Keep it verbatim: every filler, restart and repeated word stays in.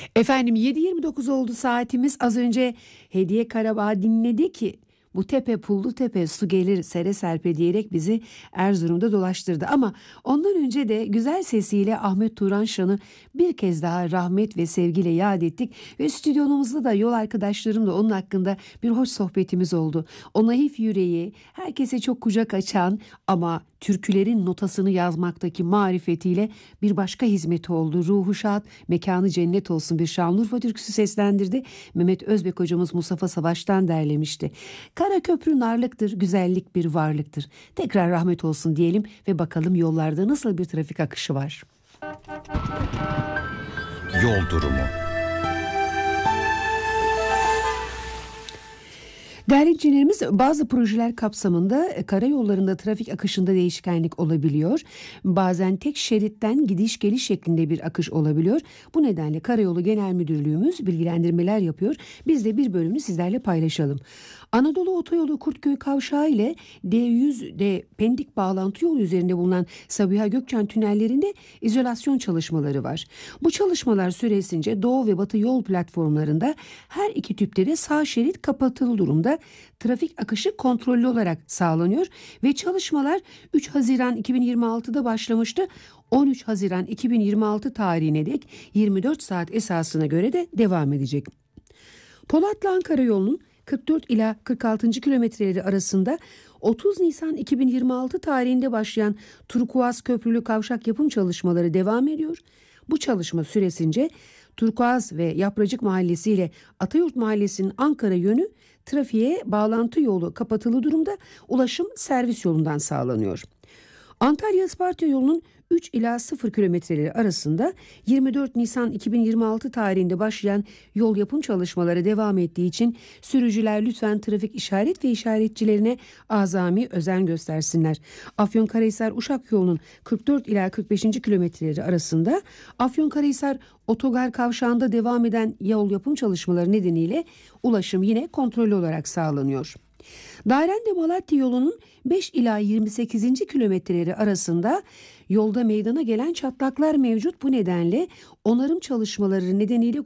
Efendim yedi yirmi dokuz oldu saatimiz. Az önce Hediye Karabağ dinledi ki bu tepe pullu tepe su gelir sere serpe diyerek bizi Erzurum'da dolaştırdı. Ama ondan önce de güzel sesiyle Ahmet Turan Şan'ı bir kez daha rahmet ve sevgiyle yad ettik. Ve stüdyomuzda da yol arkadaşlarımla onun hakkında bir hoş sohbetimiz oldu. O naif yüreği, herkese çok kucak açan ama türkülerin notasını yazmaktaki marifetiyle bir başka hizmeti oldu. Ruhu şad, mekanı cennet olsun bir Şanlıurfa türküsü seslendirdi. Mehmet Özbek hocamız Mustafa Savaş'tan derlemişti. Kara köprü narlıktır, güzellik bir varlıktır. Tekrar rahmet olsun diyelim ve bakalım yollarda nasıl bir trafik akışı var. Yol durumu. Değerli dinleyicilerimiz, bazı projeler kapsamında karayollarında trafik akışında değişkenlik olabiliyor. Bazen tek şeritten gidiş geliş şeklinde bir akış olabiliyor. Bu nedenle Karayolu Genel Müdürlüğümüz bilgilendirmeler yapıyor. Biz de bir bölümünü sizlerle paylaşalım. Anadolu Otoyolu Kurtköy Kavşağı ile D yüz D Pendik bağlantı yolu üzerinde bulunan Sabiha Gökçen tünellerinde izolasyon çalışmaları var. Bu çalışmalar süresince Doğu ve Batı yol platformlarında her iki tüpte de sağ şerit kapatılı durumda. Trafik akışı kontrollü olarak sağlanıyor ve çalışmalar üç Haziran iki bin yirmi altıda başlamıştı. on üç Haziran iki bin yirmi altı tarihine dek yirmi dört saat esasına göre de devam edecek. Polatlı Ankara yolunun kırk dört ila kırk altıncı kilometreleri arasında otuz Nisan iki bin yirmi altı tarihinde başlayan Turkuaz Köprülü kavşak yapım çalışmaları devam ediyor. Bu çalışma süresince Turkuaz ve Yapracık Mahallesi ile Atayurt Mahallesi'nin Ankara yönü trafiğe bağlantı yolu kapatılı durumda, ulaşım servis yolundan sağlanıyor. Antalya-Isparta yolunun üç ila sıfır kilometreleri arasında yirmi dört Nisan iki bin yirmi altı tarihinde başlayan yol yapım çalışmaları devam ettiği için sürücüler lütfen trafik işaret ve işaretçilerine azami özen göstersinler. Afyonkarahisar-Uşak yolunun kırk dört ila kırk beşinci kilometreleri arasında Afyonkarahisar Otogar Kavşağı'nda devam eden yol yapım çalışmaları nedeniyle ulaşım yine kontrollü olarak sağlanıyor. Dairende Malatya yolunun beş ila yirmi sekizinci kilometreleri arasında yolda meydana gelen çatlaklar mevcut. Bu nedenle onarım çalışmaları nedeniyle